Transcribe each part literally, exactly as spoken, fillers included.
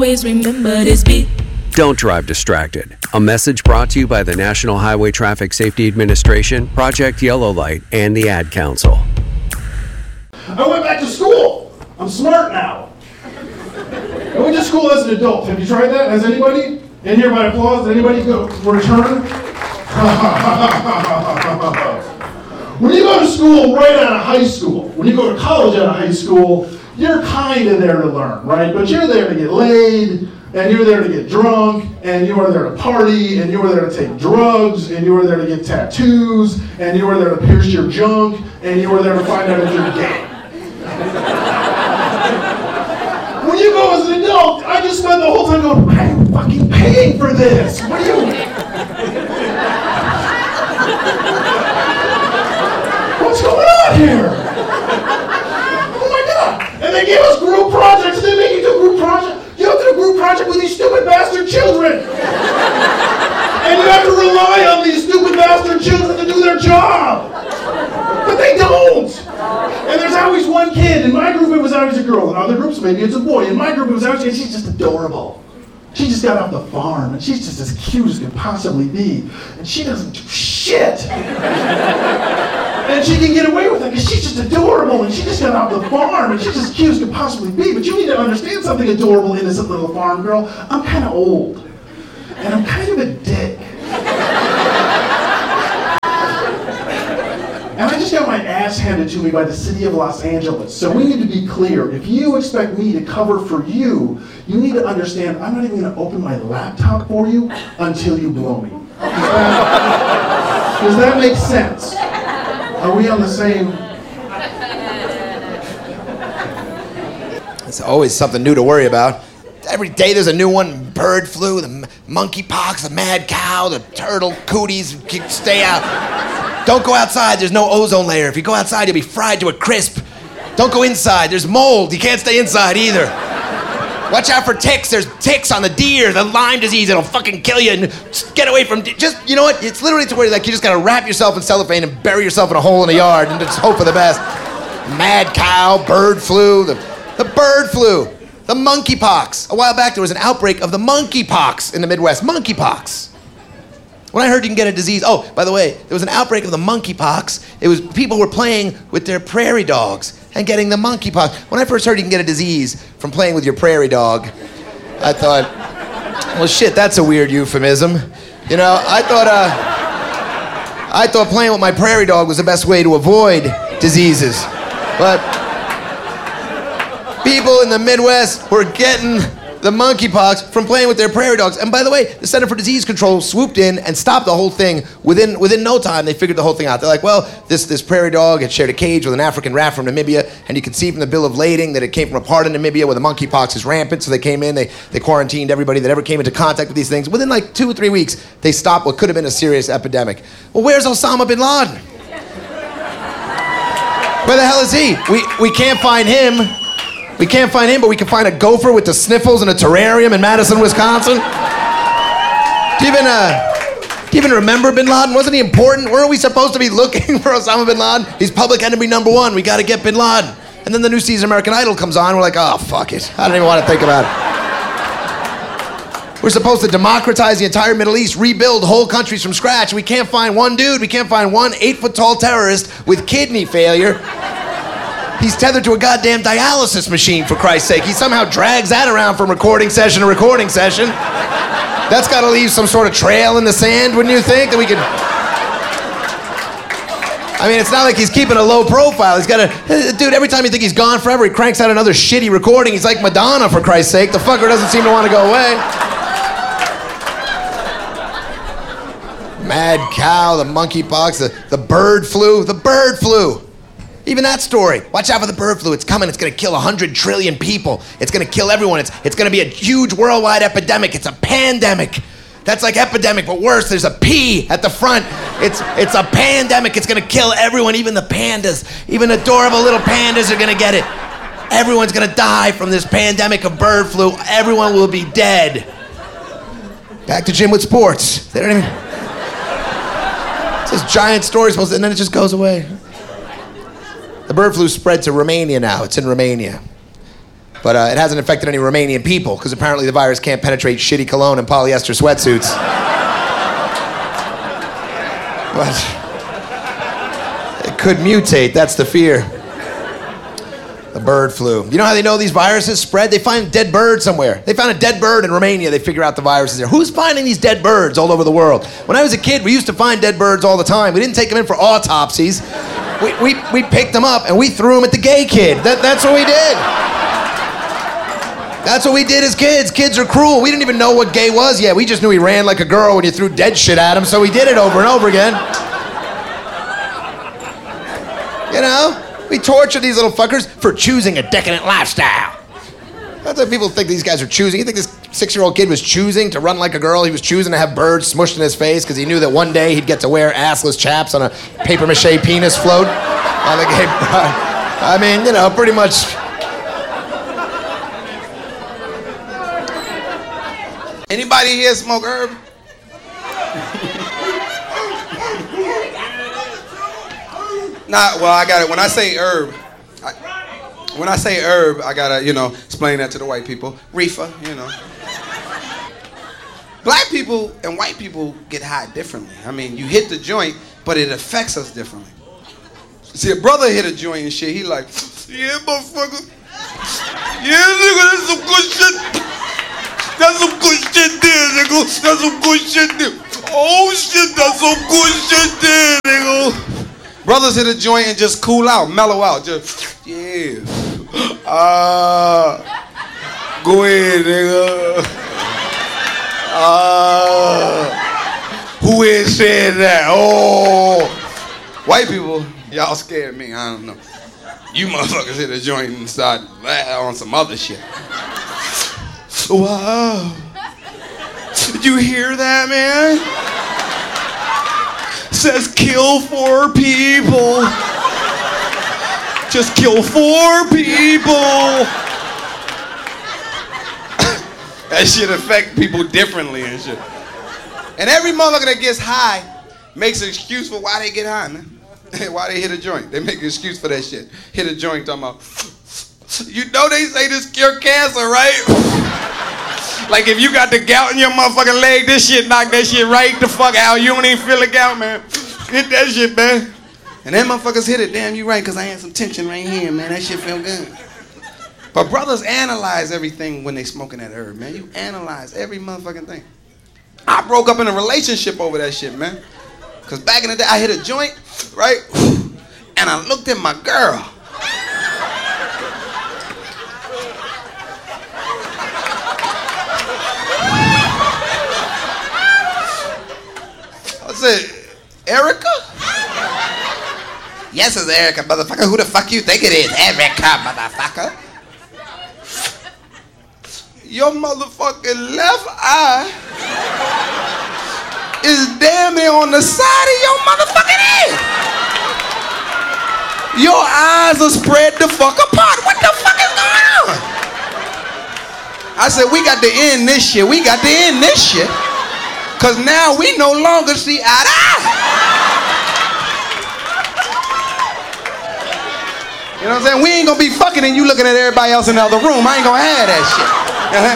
Always remember this beat. Don't drive distracted. A message brought to you by the National Highway Traffic Safety Administration, Project Yellow Light, and the Ad Council. I went back to school. I'm smart now. I went to school as an adult. Have you tried that? Has anybody? In here by applause, did anybody go return? When you go to school right out of high school, when you go to college out of high school, you're kind of there to learn, right? But you're there to get laid, and you're there to get drunk, and you are there to party, and you are there to take drugs, and you are there to get tattoos, and you are there to pierce your junk, and you are there to find out if you're gay. When you go as an adult, I just spend the whole time going, I'm fucking paying for this. What are you? What's going on here? Oh my God. And they gave us group projects, and they make you do group projects. You have to do a group project with these stupid bastard children. And you have to rely on these stupid bastard children to do their job. But they don't. And there's always one kid. In my group, it was always a girl. In other groups, maybe it's a boy. In my group, it was always, and she's just adorable. She just got off the farm, and she's just as cute as can possibly be. And she doesn't do shit. And she can get away with it because she's just adorable, and she just got off the farm, and she's as cute as can possibly be. But you need to understand something, adorable, innocent little farm girl. I'm kind of old, and I'm kind of a dick. And I just got my ass handed to me by the city of Los Angeles. So we need to be clear. If you expect me to cover for you, you need to understand I'm not even going to open my laptop for you until you blow me. Does that, does that make sense? Are we on the same? It's always something new to worry about. Every day there's a new one. Bird flu, the monkey pox, the mad cow, the turtle cooties. Stay out. Don't go outside. There's no ozone layer. If you go outside, you'll be fried to a crisp. Don't go inside. There's mold. You can't stay inside either. Watch out for ticks. There's ticks on the deer. The Lyme disease. It'll fucking kill you. And just get away from... Just, you know what? It's literally to where like you just gotta wrap yourself in cellophane and bury yourself in a hole in the yard and just hope for the best. Mad cow, bird flu, the, the bird flu, the monkeypox. A while back, there was an outbreak of the monkeypox in the Midwest. Monkeypox. When I heard you can get a disease... Oh, by the way, there was an outbreak of the monkeypox. It was people who were playing with their prairie dogs and getting the monkeypox. When I first heard you can get a disease from playing with your prairie dog, I thought, well, shit, that's a weird euphemism. You know, I thought, uh, I thought playing with my prairie dog was the best way to avoid diseases. But people in the Midwest were getting the monkeypox from playing with their prairie dogs. And by the way, the Center for Disease Control swooped in and stopped the whole thing. Within within no time, they figured the whole thing out. They're like, well, this, this prairie dog had shared a cage with an African rat from Namibia, and you can see from the bill of lading that it came from a part of Namibia where the monkeypox is rampant. So they came in, they, they quarantined everybody that ever came into contact with these things. Within like two or three weeks, they stopped what could have been a serious epidemic. Well, where's Osama bin Laden? Where the hell is he? We, we can't find him. We can't find him, but we can find a gopher with the sniffles in a terrarium in Madison, Wisconsin. Do you even, uh, do you even remember bin Laden? Wasn't he important? Weren't we supposed to be looking for Osama bin Laden? He's public enemy number one. We got to get bin Laden. And then the new season of American Idol comes on. We're like, oh, fuck it. I don't even want to think about it. We're supposed to democratize the entire Middle East, rebuild whole countries from scratch. We can't find one dude. We can't find one eight-foot-tall terrorist with kidney failure. He's tethered to a goddamn dialysis machine, for Christ's sake. He somehow drags that around from recording session to recording session. That's got to leave some sort of trail in the sand, wouldn't you think? That we could... I mean, it's not like he's keeping a low profile. He's got a... Dude, every time you think he's gone forever, he cranks out another shitty recording. He's like Madonna, for Christ's sake. The fucker doesn't seem to want to go away. Mad cow, the monkeypox, the, the bird flu. The bird flu. Even that story. Watch out for the bird flu. It's coming. It's going to kill one hundred trillion people. It's going to kill everyone. It's, it's going to be a huge worldwide epidemic. It's a pandemic. That's like epidemic, but worse. There's a P at the front. It's, it's a pandemic. It's going to kill everyone, even the pandas. Even adorable little pandas are going to get it. Everyone's going to die from this pandemic of bird flu. Everyone will be dead. Back to Jim with sports. They don't even... It's this giant story, supposed to, and then it just goes away. The bird flu spread to Romania now. It's in Romania. But uh, it hasn't affected any Romanian people, because apparently the virus can't penetrate shitty cologne and polyester sweatsuits. But it could mutate, that's the fear. The bird flu. You know how they know these viruses spread? They find a dead bird somewhere. They found a dead bird in Romania. They figure out the virus is there. Who's finding these dead birds all over the world? When I was a kid, we used to find dead birds all the time. We didn't take them in for autopsies. We, we, we picked them up and we threw them at the gay kid. That, that's what we did. That's what we did as kids. Kids are cruel. We didn't even know what gay was yet. We just knew he ran like a girl when you threw dead shit at him, so we did it over and over again. You know? We torture these little fuckers for choosing a decadent lifestyle. That's what people think these guys are choosing. You think this six-year-old kid was choosing to run like a girl? He was choosing to have birds smushed in his face because he knew that one day he'd get to wear assless chaps on a papier-mâché penis float on the gay pride. I mean, you know, pretty much. Anybody here smoke herb? Nah, well, I got it. When I say herb, I, when I say herb, I gotta, you know, explain that to the white people. Reefer, you know. Black people and white people get high differently. I mean, you hit the joint, but it affects us differently. See, a brother hit a joint and shit, he like, yeah, motherfucker. Yeah, nigga, that's some good shit. That's some good shit there, nigga. That's some good shit there. Oh, shit, that's some good shit there, nigga. Brothers hit a joint and just cool out, mellow out. Just, yeah. Ah. Uh, go ahead, nigga. Ah. Uh, who ain't said that? Oh. White people, y'all scared me. I don't know. You motherfuckers hit a joint and start on some other shit. Wow. Did you hear that, man? Says kill four people. Just kill four people. That shit affect people differently and shit. And every motherfucker that gets high makes an excuse for why they get high, man. Why they hit a joint. They make an excuse for that shit. Hit a joint talking about, you know they say this cure cancer, right? Like if you got the gout in your motherfucking leg, this shit knock that shit right the fuck out. You don't even feel the gout, man. Hit that shit, man. And then motherfuckers hit it. Damn, you right, because I had some tension right here, man. That shit feel good. But brothers analyze everything when they smoking that herb, man. You analyze every motherfucking thing. I broke up in a relationship over that shit, man. Because back in the day, I hit a joint, right? And I looked at my girl. I said, Erica? Yes, it's Erica, motherfucker. Who the fuck you think it is? Erica, motherfucker. Your motherfucking left eye is damn near on the side of your motherfucking head. Your eyes are spread the fuck apart. What the fuck is going on? I said, we got to end this shit. We got to end this shit. Because now we no longer see eye to eye. You know what I'm saying? We ain't going to be fucking and you looking at everybody else in the other room. I ain't going to have that shit. Uh-huh.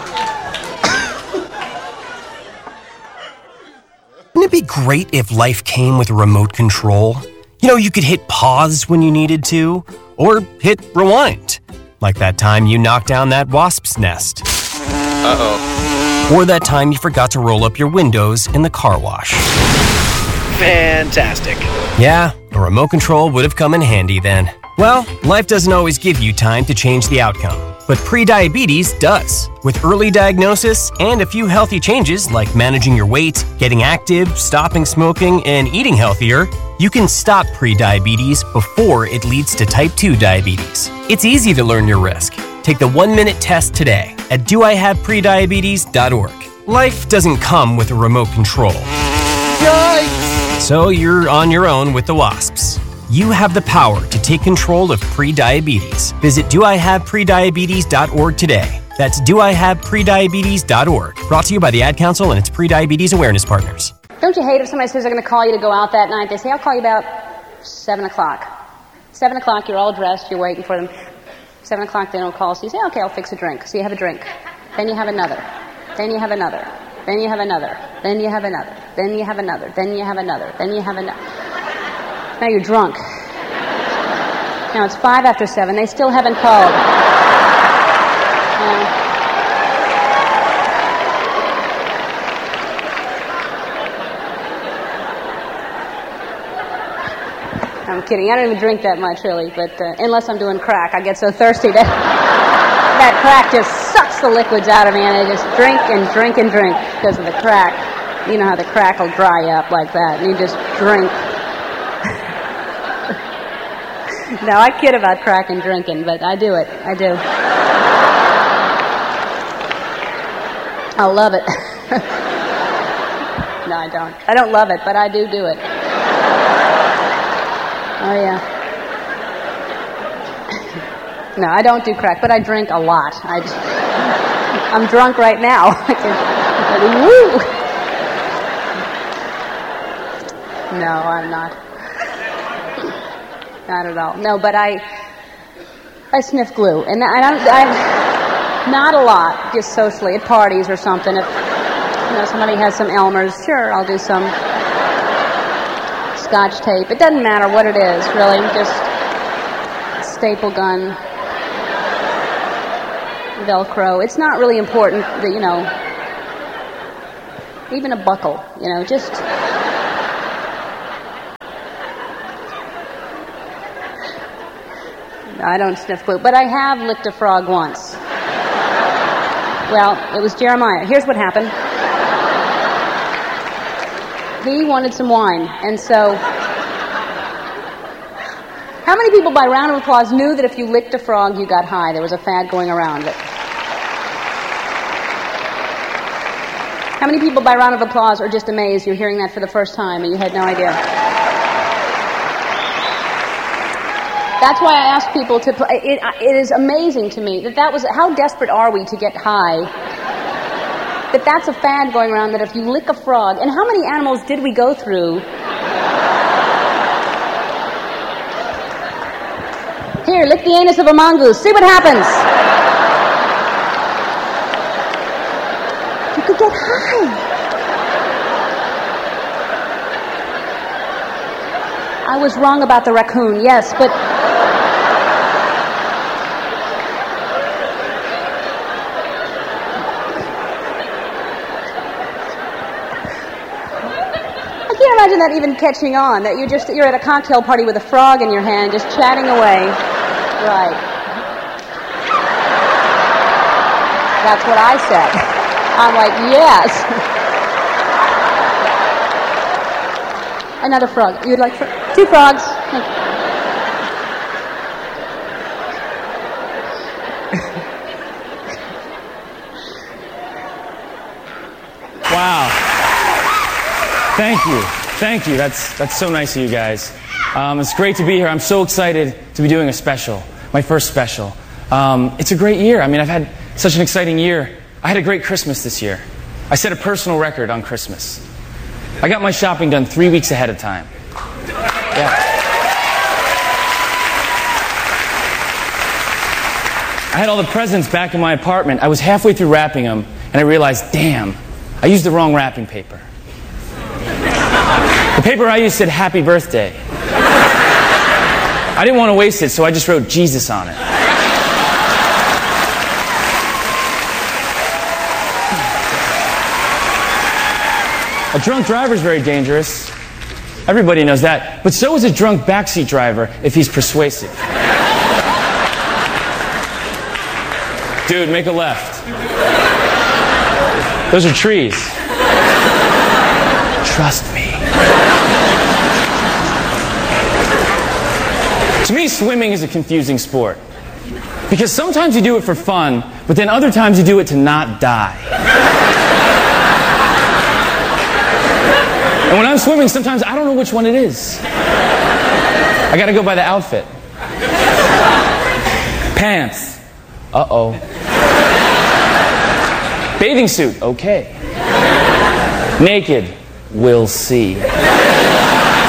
Wouldn't it be great if life came with a remote control? You know, you could hit pause when you needed to, or hit rewind. Like that time you knocked down that wasp's nest. Uh-oh. Or that time you forgot to roll up your windows in the car wash. Fantastic. Yeah, a remote control would have come in handy then. Well, life doesn't always give you time to change the outcome, but prediabetes does. With early diagnosis and a few healthy changes like managing your weight, getting active, stopping smoking, and eating healthier, you can stop prediabetes before it leads to type two diabetes. It's easy to learn your risk. Take the one-minute test today at do I have prediabetes dot org. Life doesn't come with a remote control. Yikes! So you're on your own with the wasps. You have the power to take control of prediabetes. Visit do I have prediabetes dot org today. That's do I have prediabetes dot org. Brought to you by the Ad Council and its prediabetes awareness partners. Don't you hate if somebody says they're going to call you to go out that night? They say, I'll call you about seven o'clock. seven o'clock, you're all dressed, you're waiting for them. seven o'clock they don't call, so you say, okay, I'll fix a drink. So you have a drink. Then you have another. Then you have another. Then you have another. Then you have another. Then you have another. Then you have another. Then you have another. Now you're drunk. Now it's five after seven. They still haven't called. Uh, I'm kidding. I don't even drink that much, really, but uh, unless I'm doing crack, I get so thirsty that that crack just sucks the liquids out of me, and I just drink and drink and drink because of the crack. You know how the crack will dry up like that, and you just drink. No, I kid about crack and drinking, but I do it. I do. I love it. No, I don't. I don't love it, but I do do it. Oh, yeah. No, I don't do crack, but I drink a lot. I just, I'm drunk right now. Woo! No, I'm not. Not at all. No, but I I sniff glue. And I don't, I, not a lot, just socially, at parties or something. If, you know, somebody has some Elmer's, sure, I'll do some Scotch tape. It doesn't matter what it is, really. Just staple gun, Velcro. It's not really important that, you know, even a buckle, you know, just... No, I don't sniff glue, but I have licked a frog once. Well, it was Jeremiah. Here's what happened. He wanted some wine, and so... How many people, by round of applause, knew that if you licked a frog, you got high? There was a fad going around. But how many people, by round of applause, are just amazed you're hearing that for the first time and you had no idea? That's why I ask people to play. It, it is amazing to me that that was... How desperate are we to get high? That that's a fad going around, that if you lick a frog... And how many animals did we go through? Here, lick the anus of a mongoose. See what happens. You could get high. I was wrong about the raccoon, yes, but... I can't imagine that even catching on, that you just, you're at a cocktail party with a frog in your hand, just chatting away. Right. That's what I said. I'm like, yes. Another frog. You'd like fr- two frogs? Thank you. Wow. Thank you. Thank you. That's that's so nice of you guys. Um, it's great to be here. I'm so excited to be doing a special, my first special. Um, it's a great year. I mean, I've had such an exciting year. I had a great Christmas this year. I set a personal record on Christmas. I got my shopping done three weeks ahead of time. Yeah. I had all the presents back in my apartment. I was halfway through wrapping them, and I realized, damn, I used the wrong wrapping paper. The paper I used said, "Happy Birthday." I didn't want to waste it, so I just wrote Jesus on it. A drunk driver is very dangerous. Everybody knows that. But so is a drunk backseat driver if he's persuasive. Dude, make a left. Those are trees. Trust me. To me, swimming is a confusing sport. Because sometimes you do it for fun, but then other times you do it to not die. And when I'm swimming, sometimes I don't know which one it is. I gotta go by the outfit. Pants. Uh-oh. Bathing suit. Okay. Naked. We'll see.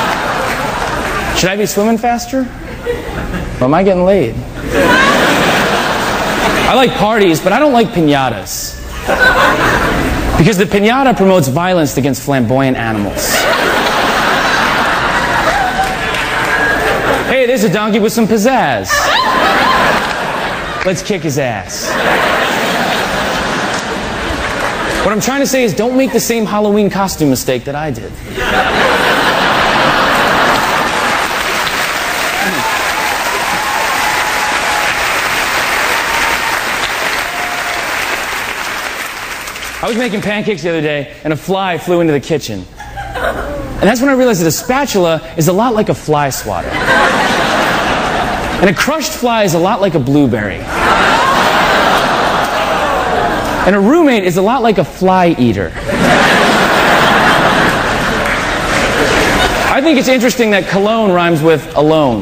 Should I be swimming faster? Or am I getting laid? I like parties, but I don't like piñatas. Because the piñata promotes violence against flamboyant animals. Hey, there's a donkey with some pizzazz. Let's kick his ass. What I'm trying to say is don't make the same Halloween costume mistake that I did. I was making pancakes the other day, and a fly flew into the kitchen. And that's when I realized that a spatula is a lot like a fly swatter. And a crushed fly is a lot like a blueberry. And a roommate is a lot like a fly eater. I think it's interesting that cologne rhymes with alone.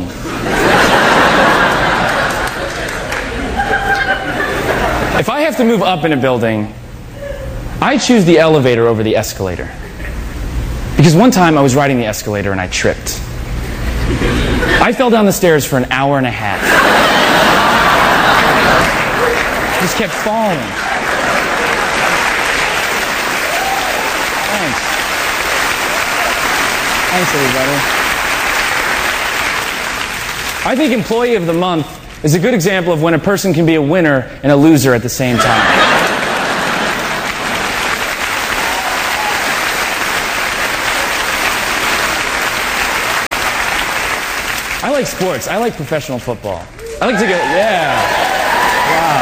If I have to move up in a building, I choose the elevator over the escalator. Because one time I was riding the escalator and I tripped. I fell down the stairs for an hour and a half. Just kept falling. Thanks. Thanks, everybody. I think Employee of the Month is a good example of when a person can be a winner and a loser at the same time. I like sports. I like professional football. I like to go, yeah. Wow.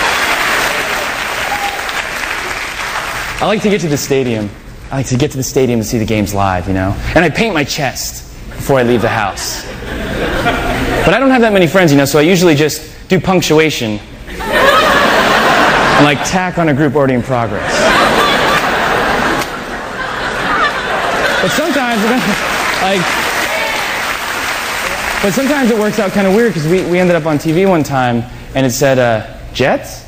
I like to get to the stadium. I like to get to the stadium to see the games live, you know? And I paint my chest before I leave the house. But I don't have that many friends, you know, so I usually just do punctuation and like tack on a group already in progress. But sometimes, like, But sometimes it works out kind of weird because we, we ended up on T V one time and it said, uh, Jets?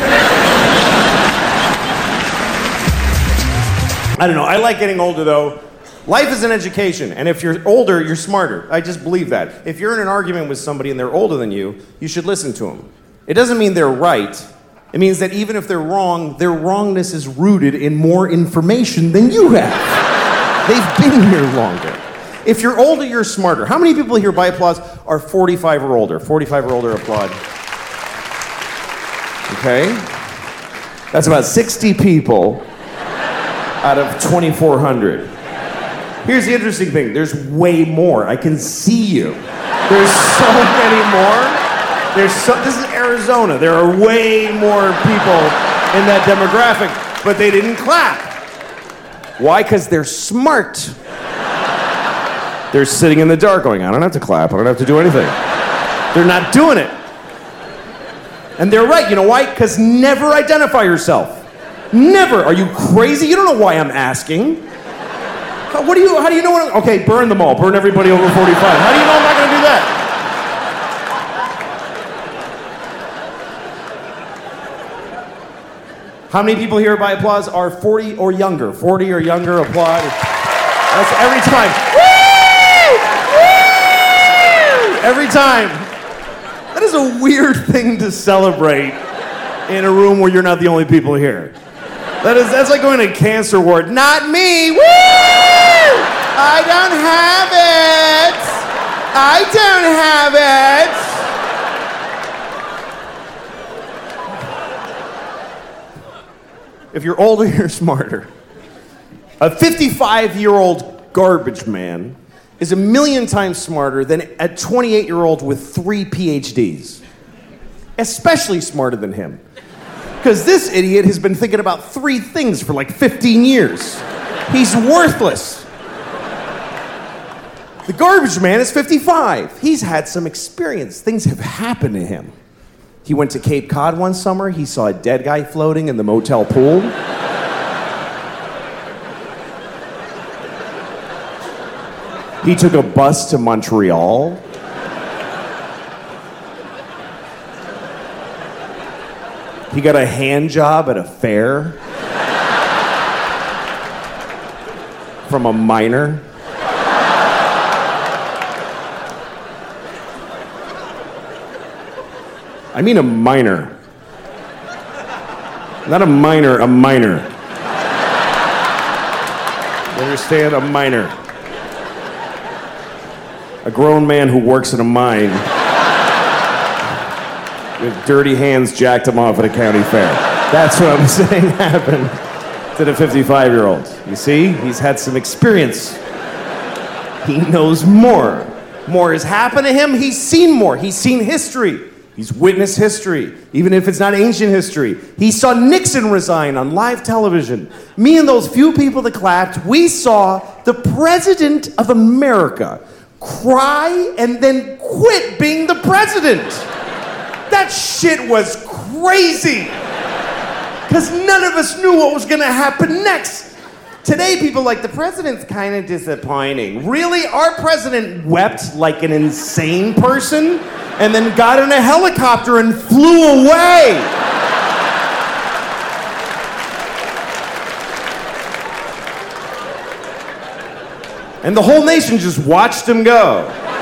I don't know. I like getting older, though. Life is an education, and if you're older, you're smarter. I just believe that. If you're in an argument with somebody and they're older than you, you should listen to them. It doesn't mean they're right. It means that even if they're wrong, their wrongness is rooted in more information than you have. They've been here longer. If you're older, you're smarter. How many people here by applause are forty-five or older? forty-five or older, applaud. Okay. That's about sixty people out of twenty-four hundred. Here's the interesting thing. There's way more. I can see you. There's so many more. There's so, this is Arizona. There are way more people in that demographic, but they didn't clap. Why? Because they're smart. They're sitting in the dark going, I don't have to clap, I don't have to do anything. They're not doing it. And they're right, you know why? Because never identify yourself. Never. Are you crazy? You don't know why I'm asking. How, what do you, how do you know what I'm, okay, burn them all. Burn everybody over forty-five. How do you know I'm not going to do that? How many people here by applause are forty or younger? forty or younger, applaud. That's every time. Every time. That is a weird thing to celebrate in a room where you're not the only people here. That is, that's like going to a cancer ward. Not me. Woo! I don't have it. I don't have it. If you're older, you're smarter. A fifty-five-year-old garbage man is a million times smarter than a twenty-eight-year-old with three P H Ds. Especially smarter than him. Because this idiot has been thinking about three things for like fifteen years. He's worthless. The garbage man is fifty-five. He's had some experience. Things have happened to him. He went to Cape Cod one summer. He saw a dead guy floating in the motel pool. He took a bus to Montreal. He got a hand job at a fair from a miner. I mean a miner. Not a minor, a minor. You understand? A minor. A grown man who works in a mine with dirty hands jacked him off at a county fair. That's what I'm saying happened to the fifty-five-year-old. You see? He's had some experience. He knows more. More has happened to him. He's seen more. He's seen history. He's witnessed history, even if it's not ancient history. He saw Nixon resign on live television. Me and those few people that clapped, we saw the President of America cry and then quit being the president. That shit was crazy. Because none of us knew what was going to happen next. Today, people are like, the president's kind of disappointing. Really? Our president wept like an insane person and then got in a helicopter and flew away. And the whole nation just watched him go.